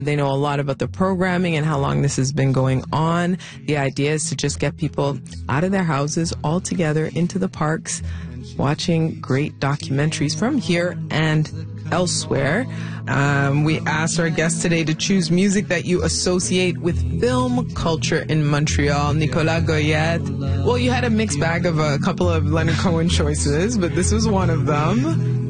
They know a lot about the programming and how long this has been going on. The idea is to just get people out of their houses all together into the parks, watching great documentaries from here and elsewhere. We asked our guests today to choose music that you associate with film culture in Montreal. Nicolas Goyette. Well, you had a mixed bag of a couple of Leonard Cohen choices, but this was one of them.